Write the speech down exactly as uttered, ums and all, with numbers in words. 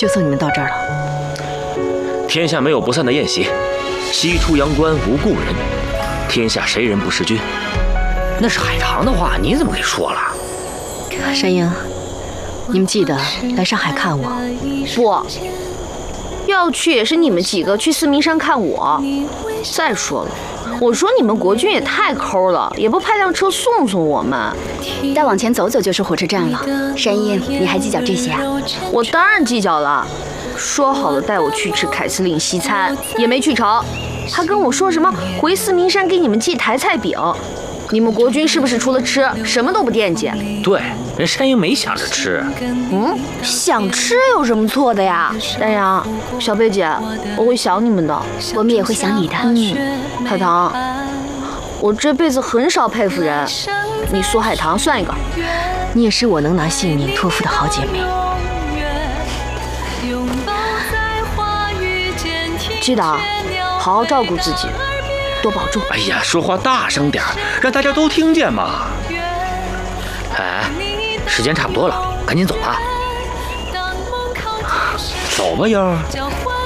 就送你们到这儿了。 天下没有不散的宴席，西出阳关无故人，天下谁人不识君？ 那是海棠的话，你怎么给说了？ 山鹰，你们记得来上海看我。 不，要去也是你们几个去四明山看我。再说了，我说你们国君也太抠了，也不派辆车送送我们。 再往前走走就是火车站了。山鹰，你还计较这些啊？ 我当然计较了。说好了带我去吃凯司令西餐，也没去成。还跟我说什么回四明山给你们寄台菜饼。你们国君是不是除了吃什么都不惦记？ 对，人山鹰没想着吃。 嗯，想吃有什么错的呀？丹阳、小贝姐，我会想你们的， 我们也会想你的。 嗯，海棠，我这辈子很少佩服人，你苏海棠算一个。 你也是我能拿性命托付的好姐妹。 记得好好照顾自己。多保重！ 哎呀，说话大声点，让大家都听见嘛！ 哎，时间差不多了，赶紧走吧。 走吧，英儿。